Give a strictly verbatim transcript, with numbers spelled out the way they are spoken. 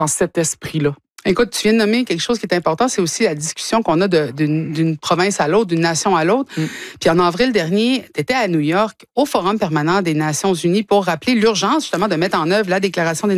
dans cet esprit-là. Écoute, tu viens de nommer quelque chose qui est important, c'est aussi la discussion qu'on a de, d'une, d'une province à l'autre, d'une nation à l'autre. Mm. Puis en avril dernier, tu étais à New York au Forum permanent des Nations unies pour rappeler l'urgence justement de mettre en œuvre la Déclaration des